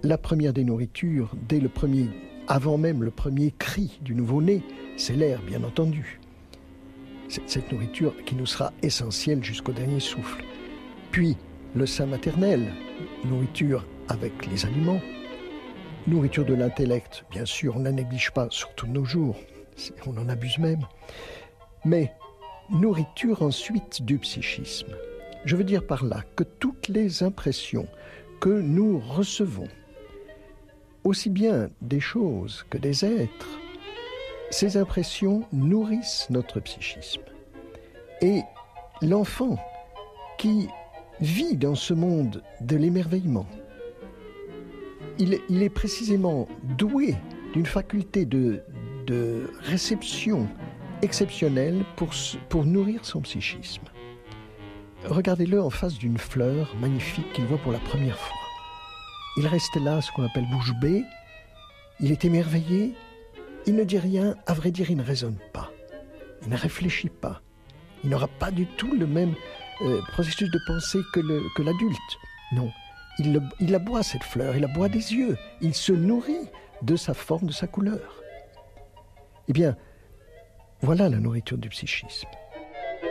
la première des nourritures, avant même le premier cri du nouveau-né, c'est l'air, bien entendu. Cette nourriture qui nous sera essentielle jusqu'au dernier souffle. Puis, le sein maternel, nourriture avec les aliments. Nourriture de l'intellect, bien sûr, on ne la néglige pas, surtout de nos jours. On en abuse même. Mais nourriture ensuite du psychisme. Je veux dire par là que toutes les impressions que nous recevons, aussi bien des choses que des êtres, ces impressions nourrissent notre psychisme. Et l'enfant qui vit dans ce monde de l'émerveillement, il est précisément doué d'une faculté de réception exceptionnelle pour nourrir son psychisme. Regardez-le en face d'une fleur magnifique qu'il voit pour la première fois. Il reste là, ce qu'on appelle bouche bée. Il est émerveillé. Il ne dit rien. À vrai dire, il ne raisonne pas. Il ne réfléchit pas. Il n'aura pas du tout le même processus de pensée que l'adulte. Non. Il la boit, cette fleur. Il la boit des yeux. Il se nourrit de sa forme, de sa couleur. Eh bien, voilà la nourriture du psychisme.